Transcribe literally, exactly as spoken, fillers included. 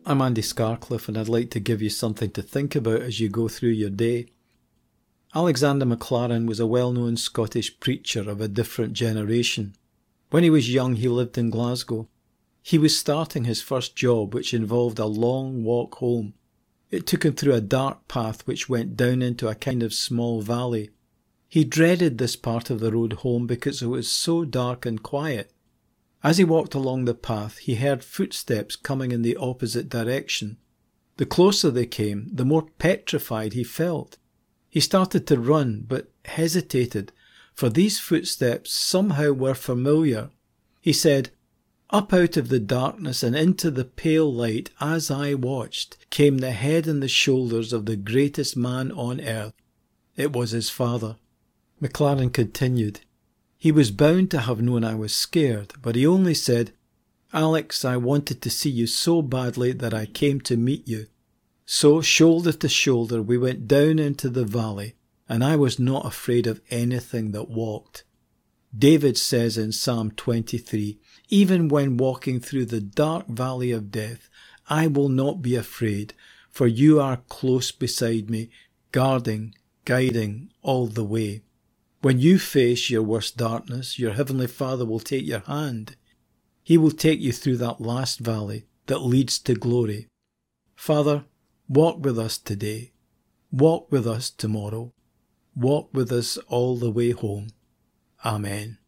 I'm Andy Scarcliffe, and I'd like to give you something to think about as you go through your day. Alexander MacLaren was a well-known Scottish preacher of a different generation. When he was young, he lived in Glasgow. He was starting his first job, which involved a long walk home. It took him through a dark path which went down into a kind of small valley. He dreaded this part of the road home because it was so dark and quiet. As he walked along the path, he heard footsteps coming in the opposite direction. The closer they came, the more petrified he felt. He started to run, but hesitated, for these footsteps somehow were familiar. He said, "Up out of the darkness and into the pale light, as I watched, came the head and the shoulders of the greatest man on earth." It was his father. MacLaren continued, "He was bound to have known I was scared, but he only said, 'Alex, I wanted to see you so badly that I came to meet you.' So, shoulder to shoulder, we went down into the valley, and I was not afraid of anything that walked." David says in Psalm twenty-three, "Even when walking through the dark valley of death, I will not be afraid, for you are close beside me, guarding, guiding all the way." When you face your worst darkness, your Heavenly Father will take your hand. He will take you through that last valley that leads to glory. Father, walk with us today. Walk with us tomorrow. Walk with us all the way home. Amen.